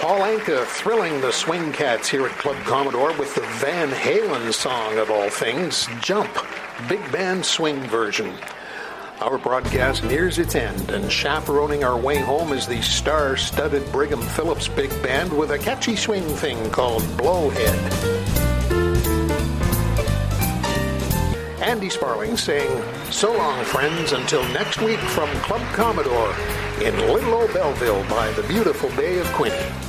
Paul Anka thrilling the Swing Cats here at Club Commodore with the Van Halen song of all things, Jump, big band swing version. Our broadcast nears its end, and chaperoning our way home is the star-studded Brigham Phillips Big Band with a catchy swing thing called Blowhead. Andy Sparling saying, so long, friends, until next week from Club Commodore in Little Old Belleville by the beautiful Bay of Quinte.